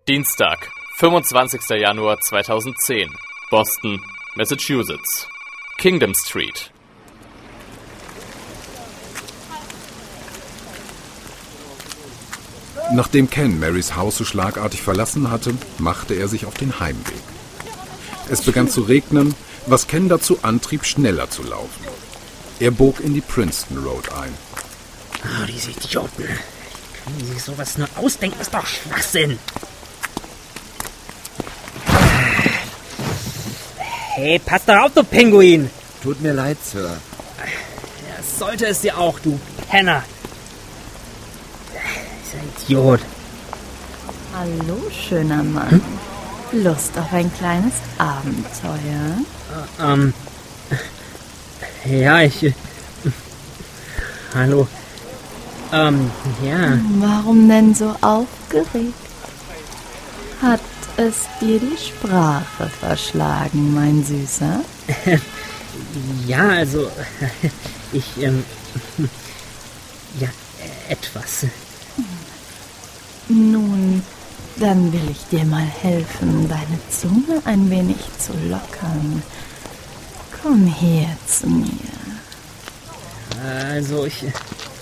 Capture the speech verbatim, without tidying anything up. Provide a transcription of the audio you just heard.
Dienstag, fünfundzwanzigster Januar zweitausendzehn, Boston, Massachusetts. Kingdom Street. Nachdem Ken Marys Haus so schlagartig verlassen hatte, machte er sich auf den Heimweg. Es begann zu regnen, was Ken dazu antrieb, schneller zu laufen. Er bog in die Princeton Road ein. Oh, diese Idioten. Können die sich sowas nur ausdenken? Das ist doch Schwachsinn. Hey, pass doch auf, du Pinguin. Tut mir leid, Sir. Ja, sollte es dir auch, du Penner. Dieser Idiot. Hallo, schöner Mann. Hm? Lust auf ein kleines Abenteuer? Äh, ähm... Ja, ich... Äh, hallo. Ähm, ja. Warum denn so aufgeregt? Hat es dir die Sprache verschlagen, mein Süßer? Ja, also... Ich, ähm... Ja, etwas. Nun, dann will ich dir mal helfen, deine Zunge ein wenig zu lockern. Komm her zu mir. Also, ich...